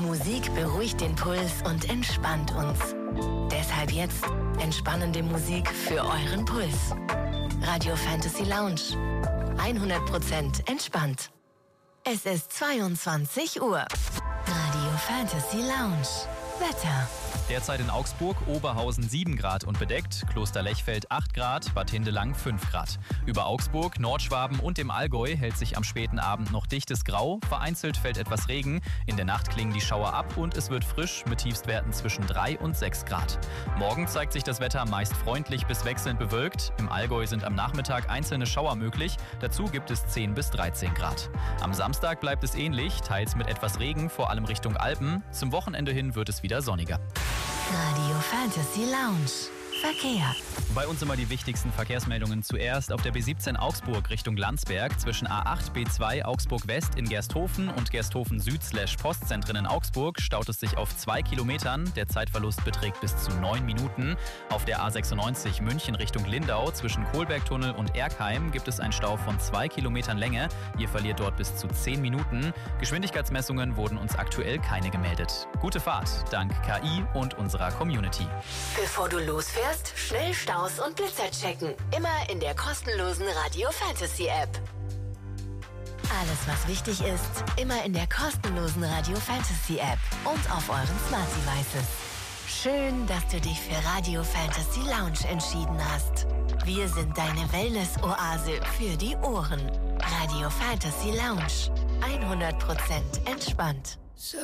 Musik beruhigt den Puls und entspannt uns. Deshalb jetzt entspannende Musik für euren Puls. Radio Fantasy Lounge. 100% entspannt. Es ist 22 Uhr. Radio Fantasy Lounge. Wetter. Derzeit in Augsburg, Oberhausen 7 Grad und bedeckt, Kloster-Lechfeld 8 Grad, Bad Hindelang 5 Grad. Über Augsburg, Nordschwaben und dem Allgäu hält sich am späten Abend noch dichtes Grau, vereinzelt fällt etwas Regen, in der Nacht klingen die Schauer ab und es wird frisch mit Tiefstwerten zwischen 3 und 6 Grad. Morgen zeigt sich das Wetter meist freundlich bis wechselnd bewölkt, im Allgäu sind am Nachmittag einzelne Schauer möglich, dazu gibt es 10 bis 13 Grad. Am Samstag bleibt es ähnlich, teils mit etwas Regen, vor allem Richtung Alpen, zum Wochenende hin wird es wieder sonniger. Radio Fantasy Lounge. Verkehr. Bei uns immer die wichtigsten Verkehrsmeldungen zuerst auf der B17 Augsburg Richtung Landsberg zwischen A8 B2 Augsburg West in Gersthofen und Gersthofen Süd /Postzentren in Augsburg staut es sich auf 2 Kilometern. Der Zeitverlust beträgt bis zu 9 Minuten. Auf der A96 München Richtung Lindau zwischen Kohlbergtunnel und Erkheim gibt es einen Stau von 2 Kilometern Länge. Ihr verliert dort bis zu 10 Minuten. Geschwindigkeitsmessungen wurden uns aktuell keine gemeldet. Gute Fahrt, dank KI und unserer Community. Bevor du losfährst, schnell Staus und Blitzer checken. Immer in der kostenlosen Radio Fantasy App. Alles, was wichtig ist, immer in der kostenlosen Radio Fantasy App und auf euren Smart Devices. Schön, dass du dich für Radio Fantasy Lounge entschieden hast. Wir sind deine Wellness-Oase für die Ohren. Radio Fantasy Lounge. 100% entspannt.